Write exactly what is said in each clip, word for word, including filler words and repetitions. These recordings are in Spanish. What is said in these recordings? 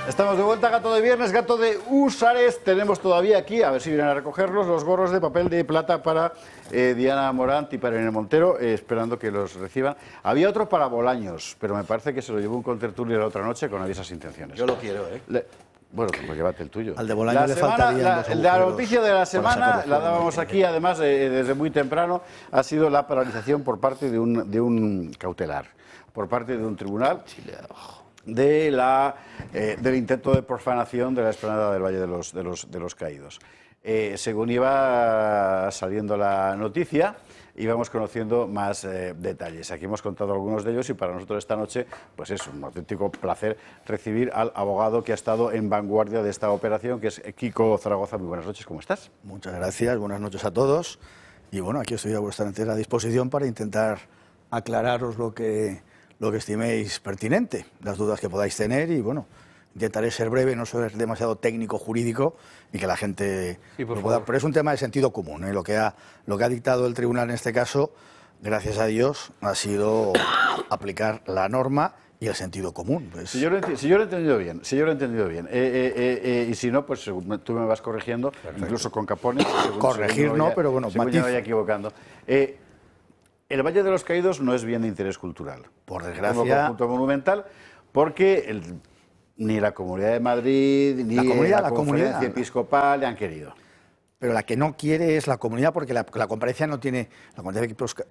Estamos de vuelta, Gato de Viernes, Gato de Húsares. Tenemos todavía aquí, a ver si vienen a recogerlos, los gorros de papel de plata para eh, Diana Morant y para Irene Montero, eh, esperando que los reciban. Había otro para Bolaños, pero me parece que se lo llevó un contertulio la otra noche con avisas intenciones. Yo lo quiero, ¿eh? Le... Bueno, pues llévate el tuyo. Al de Bolaños la le semana, faltarían la, la noticia de la semana, la dábamos aquí, además, eh, desde muy temprano, ha sido la paralización por parte de un, de un cautelar, por parte de un tribunal, de la, eh, del intento de profanación de la explanada del Valle de los, de los, de los Caídos. Eh, según iba saliendo la noticia, íbamos conociendo más eh, detalles. Aquí hemos contado algunos de ellos y para nosotros esta noche pues es un auténtico placer recibir al abogado que ha estado en vanguardia de esta operación, que es Kiko Zaragoza. Muy buenas noches, ¿cómo estás? Muchas gracias, buenas noches a todos. Y bueno, aquí estoy a vuestra entera disposición para intentar aclararos lo que, lo que estiméis pertinente, las dudas que podáis tener y bueno, intentaré ser breve, no ser demasiado técnico, jurídico y que la gente sí, por lo pueda... favor. Pero es un tema de sentido común, ¿eh? Lo que ha, lo que ha dictado el tribunal en este caso, gracias a Dios, ha sido aplicar la norma y el sentido común. Pues... Si, yo lo si yo lo he entendido bien, si yo lo he entendido bien, eh, eh, eh, eh, y si no, pues tú me vas corrigiendo, perfecto, incluso con Capones. Según, Corregir según no, vaya, pero bueno, según matiz. me vaya equivocando. Eh, el Valle de los Caídos no es bien de interés cultural, por desgracia, como conjunto monumental, porque el, ni la Comunidad de Madrid ni la, comunidad, la, la Conferencia comunidad. Episcopal le han querido. Pero la que no quiere es la comunidad, porque la, la conferencia no tiene, la comunidad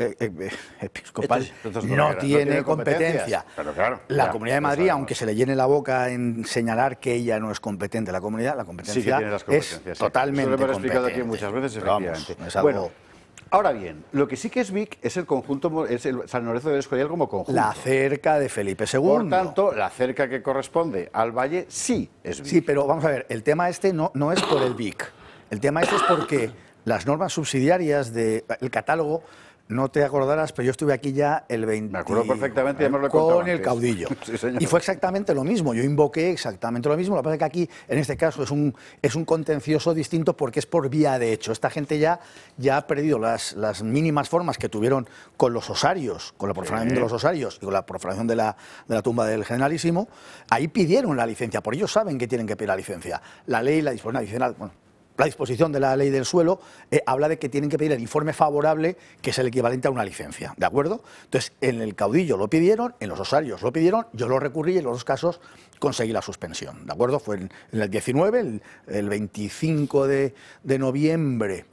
episcopal Esto, esto es no, no tiene, tiene competencia. Pero claro, la ya, Comunidad de Madrid, aunque se le llene la boca en señalar que ella no es competente, la comunidad, la competencia sí que tiene las competencias, es sí. totalmente competente. Eso lo hemos explicado competente. aquí muchas veces, Pero efectivamente. Vamos, es algo... Bueno, ahora bien, lo que sí que es Vic es el conjunto, es el San Lorenzo del Escorial como conjunto. La cerca de Felipe segundo. Por tanto, la cerca que corresponde al valle sí es Vic. Sí, pero vamos a ver, el tema este no, no es por el Vic. El tema este es porque las normas subsidiarias del catálogo, no te acordarás, pero yo estuve aquí ya el veinte... Me acuerdo perfectamente, ya me lo he con contado el antes. caudillo. Sí, señor. Y fue exactamente lo mismo, yo invoqué exactamente lo mismo, lo que pasa es que aquí, en este caso, es un, es un contencioso distinto porque es por vía de hecho. Esta gente ya, ya ha perdido las, las mínimas formas que tuvieron con los osarios, con la profanación sí. de los osarios y con la profanación de la, de la tumba del generalísimo. Ahí pidieron la licencia, por ellos saben que tienen que pedir la licencia. La ley, la disposición adicional... Bueno, la disposición de la ley del suelo eh, habla de que tienen que pedir el informe favorable, que es el equivalente a una licencia, ¿de acuerdo? Entonces, en el caudillo lo pidieron, en los osarios lo pidieron, yo lo recurrí y en los dos casos conseguí la suspensión, ¿de acuerdo? Fue en, en el diecinueve, el, el veinticinco de noviembre,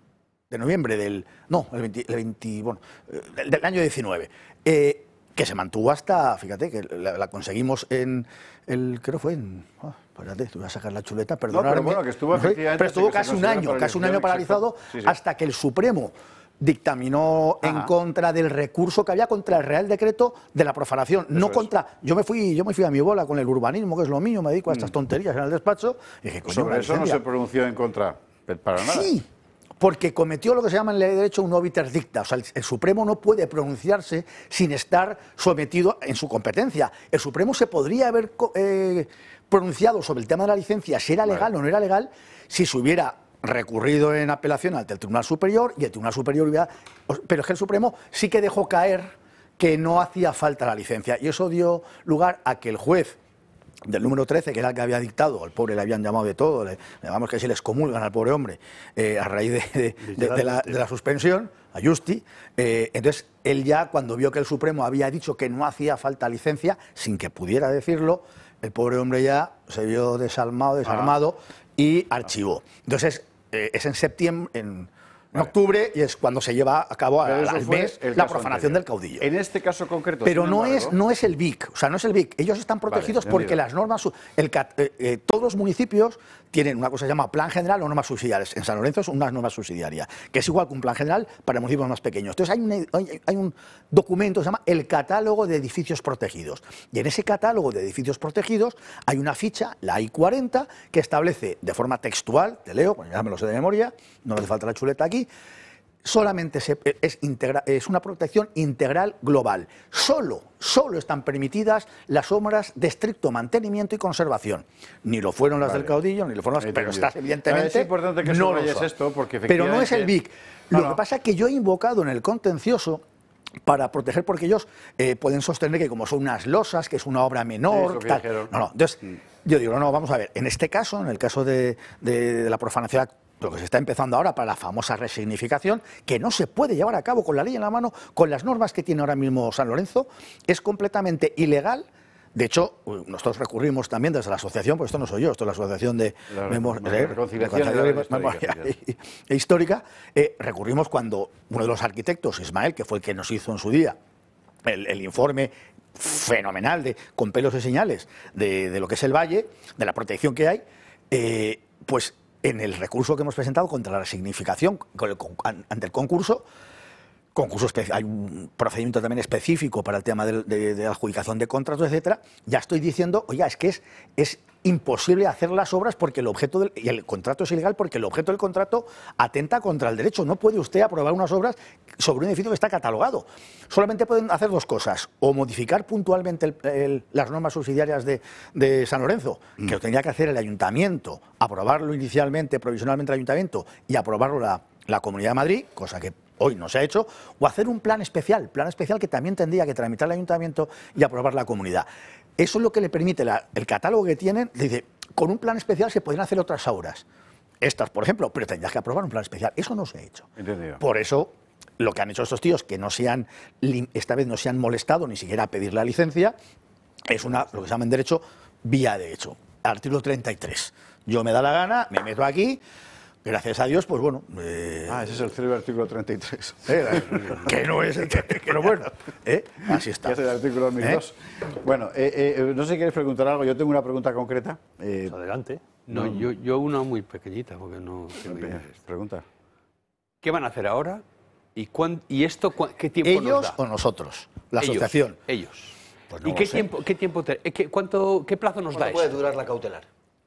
de noviembre del, no, el veinte, el veinte bueno, del, del año diecinueve, eh, que se mantuvo hasta, fíjate, que la, la conseguimos en, el, creo fue en... Oh, espérate, te voy a sacar la chuleta, perdóname. No, pero bueno, que estuvo efectivamente... Pero estuvo casi un año, casi un año paralizado, sí, sí. hasta que el Supremo dictaminó Ajá. en contra del recurso que había contra el Real Decreto de la profanación, Eso no es. contra... Yo me fui yo me fui a mi bola con el urbanismo, que es lo mío, me dedico a estas tonterías en el despacho, y dije, coño, sobre eso no se pronunció en contra, para nada. Sí, porque cometió lo que se llama en la ley de derecho un obiter dicta. O sea, el, el Supremo no puede pronunciarse sin estar sometido en su competencia. El Supremo se podría haber eh, pronunciado sobre el tema de la licencia, si era legal vale. o no era legal, si se hubiera recurrido en apelación ante el Tribunal Superior y el Tribunal Superior hubiera... Pero es que el Supremo sí que dejó caer que no hacía falta la licencia. Y eso dio lugar a que el juez del número trece, que era el que había dictado, al pobre le habían llamado de todo, le, digamos que se les comulgan al pobre hombre, eh, a raíz de, de, de, de, la, de la suspensión, a Justi, eh, entonces él ya cuando vio que el Supremo había dicho que no hacía falta licencia, sin que pudiera decirlo, el pobre hombre ya se vio desalmado, desarmado ah. y archivó. Entonces eh, es en septiembre... En, En vale. octubre y es cuando se lleva a cabo al, al mes la profanación anterior. del caudillo. En este caso concreto. Pero no embargo, es, no es el Vic, o sea, no es el Vic. Ellos están protegidos vale, porque las normas, el, eh, eh, todos los municipios tienen una cosa que se llama plan general o normas subsidiarias. En San Lorenzo es una norma subsidiaria, que es igual que un plan general para municipios más pequeños. Entonces hay un, hay, hay un documento que se llama el catálogo de edificios protegidos. Y en ese catálogo de edificios protegidos hay una ficha, la I cuarenta, que establece de forma textual, te leo, bueno, ya me lo sé de memoria, no me hace falta la chuleta aquí, solamente se, es, integra, es una protección integral global. Solo, solo están permitidas las obras de estricto mantenimiento y conservación. Ni lo fueron las vale. del caudillo, ni lo fueron las... Pero estás evidentemente... Es importante que no subrayes esto porque Pero no es el Vic. Lo no, que no. pasa es que yo he invocado en el contencioso para proteger, porque ellos eh, pueden sostener que como son unas losas, que es una obra menor... Sí, tal. No, no, entonces... Mm. Yo digo, no, vamos a ver, en este caso, en el caso de, de, de la profanación, lo que se está empezando ahora para la famosa resignificación, que no se puede llevar a cabo con la ley en la mano, con las normas que tiene ahora mismo San Lorenzo, es completamente ilegal. De hecho, nosotros recurrimos también desde la asociación, pues esto no soy yo, esto es la Asociación de La Memoria de Reconciliación Histórica, eh, recurrimos cuando uno de los arquitectos, Ismael, que fue el que nos hizo en su día el, el informe fenomenal de con pelos y señales de, de lo que es el valle, de la protección que hay, eh, pues en el recurso que hemos presentado contra la resignificación con el, con, ante el concurso, concurso hay un procedimiento también específico para el tema de, de, de adjudicación de contratos, etcétera, ya estoy diciendo, oiga, es que es, es imposible hacer las obras porque el objeto del, y el contrato es ilegal porque el objeto del contrato atenta contra el derecho. No puede usted aprobar unas obras sobre un edificio que está catalogado. Solamente pueden hacer dos cosas, o modificar puntualmente el, el, las normas subsidiarias de, de San Lorenzo, mm. que lo tendría que hacer el ayuntamiento, aprobarlo inicialmente, provisionalmente el ayuntamiento y aprobarlo la, la Comunidad de Madrid, cosa que hoy no se ha hecho, o hacer un plan especial, plan especial que también tendría que tramitar el ayuntamiento y aprobar la comunidad. Eso es lo que le permite la, el catálogo que tienen, dice, con un plan especial se podrían hacer otras obras, estas por ejemplo, pero tendrías que aprobar un plan especial, eso no se ha hecho. Entendido. Por eso, lo que han hecho estos tíos, que no se han, esta vez no se han molestado ni siquiera a pedir la licencia, es una, lo que se llama en derecho, vía de hecho, artículo treinta y tres. Yo me da la gana, me meto aquí. Gracias a Dios, pues bueno... Eh, ah, ese es el célebre artículo treinta y tres. Eh, que no es el que... Pero bueno, eh, así está. Que es el artículo dos mil dos. ¿Eh? Bueno, eh, eh, no sé si quieres preguntar algo. Yo tengo una pregunta concreta. Eh, pues adelante. No, no, yo, yo una muy pequeñita, porque no... Pregunta. ¿Qué van a hacer ahora? ¿Y, cuán, y esto qué tiempo ¿Ellos nos da? o nosotros? La ellos, asociación. Ellos. Pues no ¿Y qué tiempo, qué tiempo... Te, qué, cuánto, qué plazo nos da ¿Cuánto puede esto? durar la cautelar?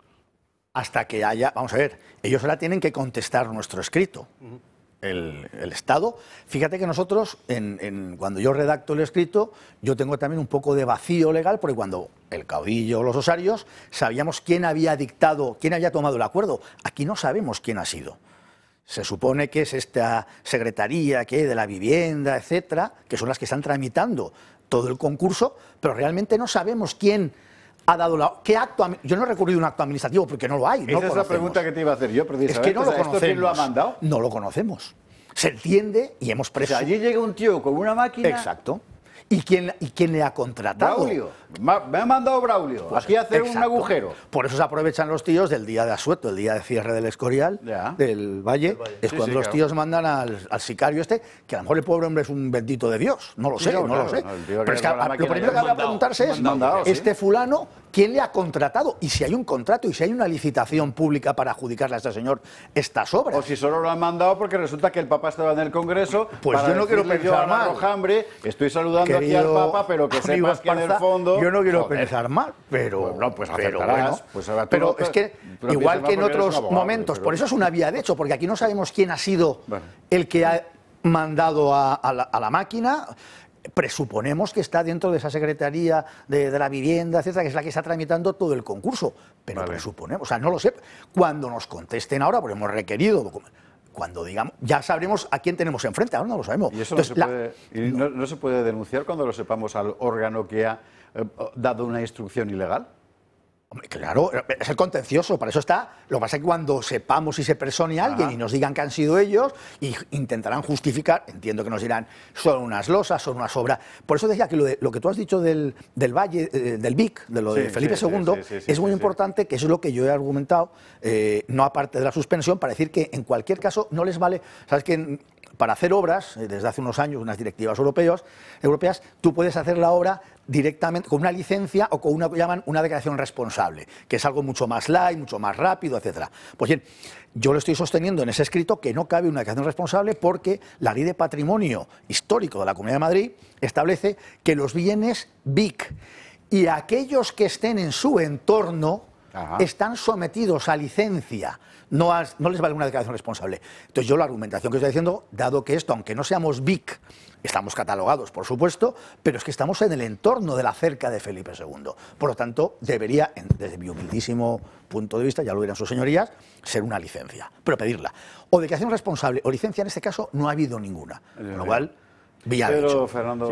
Hasta que haya, vamos a ver, ellos ahora tienen que contestar nuestro escrito. Uh-huh. el, el Estado, fíjate que nosotros, en, en, cuando yo redacto el escrito, yo tengo también un poco de vacío legal, porque cuando el caudillo o los osarios sabíamos quién había dictado, quién había tomado el acuerdo. Aquí no sabemos quién ha sido. Se supone que es esta secretaría que de la vivienda, etcétera, que son las que están tramitando todo el concurso, pero realmente no sabemos quién ha dado la... ¿Qué acto? Yo no he recurrido a un acto administrativo porque no lo hay. Esa no es la pregunta que te iba a hacer yo, precisamente. Es que no lo o sea, conocemos. ¿Esto quién lo ha mandado? No lo conocemos. Se entiende y hemos preso... O sea, allí llega un tío con una máquina... Exacto. ¿Y quién, ¿Y quién le ha contratado? Braulio. Me ha mandado Braulio. Pues aquí a hacer exacto. un agujero. Por eso se aprovechan los tíos del día de asueto, el día de cierre del Escorial, ya. del Valle. Del Valle. Es sí, cuando sí, los claro. tíos mandan al, al sicario este, que a lo mejor el pobre hombre es un bendito de Dios. No lo sé, sí, no, no claro, lo sé. No, Pero es que a, lo primero que habrá que preguntarse es, mandado, este ¿sí? fulano, ¿quién le ha contratado? Y si hay un contrato y si hay una licitación pública para adjudicarle a este señor estas obras. O si solo lo han mandado porque resulta que el Papa estaba en el Congreso. Pues para yo no quiero pensar mal. Rojambre, estoy saludando Querido aquí al Papa, pero que sepas que en el fondo... Yo no quiero joder, pensar mal, pero... Pues no, pues pero bueno, pues pero es que, igual que en otros abogado, momentos, pero... por eso es una vía de hecho, porque aquí no sabemos quién ha sido bueno. el que ha mandado a, a, la, a la máquina... Presuponemos que está dentro de esa secretaría de, de la vivienda, etcétera, que es la que está tramitando todo el concurso. Pero vale. presuponemos, o sea, no lo sé. Cuando nos contesten ahora, porque hemos requerido, cuando digamos, ya sabremos a quién tenemos enfrente, ahora no lo sabemos. ¿Y eso Entonces, no, se puede, la, y no, no se puede denunciar cuando lo sepamos al órgano que ha eh, dado una instrucción ilegal? Claro, es el contencioso, para eso está. Lo que pasa es que cuando sepamos si se persone a alguien Ajá. y nos digan que han sido ellos, y intentarán justificar, entiendo que nos dirán, son unas losas, son unas obras. Por eso decía que lo, de, lo que tú has dicho del, del Valle, eh, del Vic, de lo sí, de Felipe sí, segundo, sí, sí, sí, es muy sí, importante, sí. que eso es lo que yo he argumentado, eh, no aparte de la suspensión, para decir que en cualquier caso no les vale, sabes que para hacer obras, desde hace unos años, unas directivas europeos, europeas, tú puedes hacer la obra directamente con una licencia o con una que llaman una declaración responsable, que es algo mucho más light, mucho más rápido, etcétera. Pues bien, yo lo estoy sosteniendo en ese escrito que no cabe una declaración responsable porque la Ley de Patrimonio Histórico de la Comunidad de Madrid establece que los bienes B I C y aquellos que estén en su entorno Ajá. están sometidos a licencia. No, has, no les vale una declaración responsable. Entonces yo la argumentación que estoy diciendo, dado que esto, aunque no seamos B I C, estamos catalogados, por supuesto, pero es que estamos en el entorno de la cerca de Felipe segundo. Por lo tanto, debería, desde mi humildísimo punto de vista, ya lo dirán sus señorías, ser una licencia, pero pedirla. O declaración responsable o licencia, en este caso, no ha habido ninguna. Con lo cual, vía de hecho. Fernando... Sí.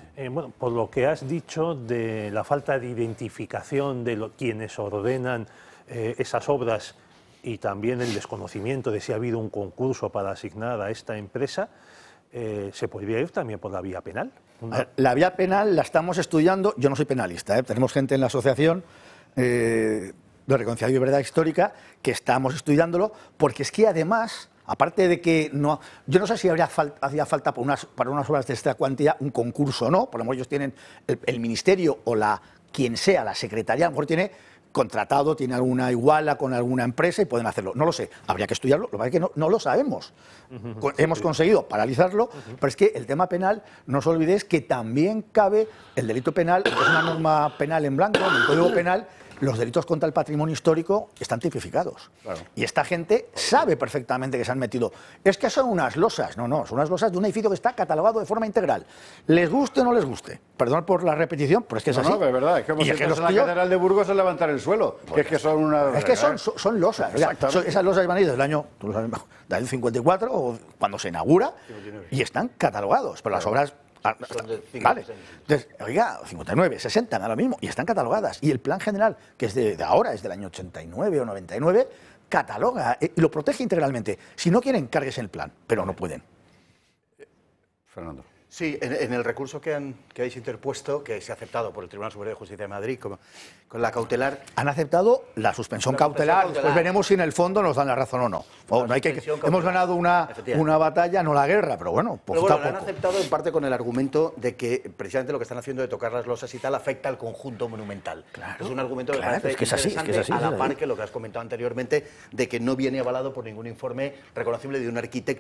Eh, bueno, por lo que has dicho de la falta de identificación de lo, quienes ordenan eh, esas obras y también el desconocimiento de si ha habido un concurso para asignar a esta empresa, eh, ¿se podría ir también por la vía penal? Una... La vía penal la estamos estudiando, yo no soy penalista, ¿eh? Tenemos gente en la asociación eh, de Reconciliación y Verdad Histórica que estamos estudiándolo, porque es que además... Aparte de que no, yo no sé si habría fal, hacía falta para unas, para unas obras de esta cuantía un concurso o no, por lo menos ellos tienen el, el ministerio o la quien sea, la secretaría, a lo mejor tiene contratado, tiene alguna iguala con alguna empresa y pueden hacerlo. No lo sé, habría que estudiarlo, lo que pasa es que no, no lo sabemos. Uh-huh, Con, sí, hemos sí. conseguido paralizarlo, uh-huh. pero es que el tema penal, no os olvidéis que también cabe el delito penal, que es una norma penal en blanco, en el Código Penal. Los delitos contra el patrimonio histórico están tipificados. Claro. Y esta gente sabe perfectamente que se han metido. Es que son unas losas. No, no, son unas losas de un edificio que está catalogado de forma integral. Les guste o no les guste. Perdón por la repetición, pero es que es no, así. No, es verdad. Es como si estás en la Catedral de Burgos a levantar el suelo. Pues que es que son unas... Es que son, son, son losas. Son, esas losas van a ir desde el año, tú lo sabes mejor, del año cincuenta y cuatro, o cuando se inaugura, cincuenta y nueve. Y están catalogados. Pero las obras... Hasta, vale, entonces, oiga, cincuenta y nueve, sesenta, nada lo mismo, y están catalogadas. Y el plan general, que es de, de ahora, es del año ochenta y nueve o noventa y nueve, cataloga eh, y lo protege integralmente. Si no quieren, cárguese el plan, pero no pueden. Fernando. Sí, en, en el recurso que, han, que habéis interpuesto, que se ha aceptado por el Tribunal Superior de Justicia de Madrid, como, con la cautelar... Han aceptado la suspensión, la cautelar, suspensión cautelar, después veremos si en el fondo nos dan la razón o no. O no hay que, hemos ganado una, una batalla, no la guerra, pero bueno, poco pero bueno, a poco. Lo han aceptado en parte con el argumento de que precisamente lo que están haciendo de tocar las losas y tal afecta al conjunto monumental. Claro, es un argumento claro, que, es que es así, es que es así, a la es par que lo que has comentado anteriormente, de que no viene avalado por ningún informe reconocible de un arquitecto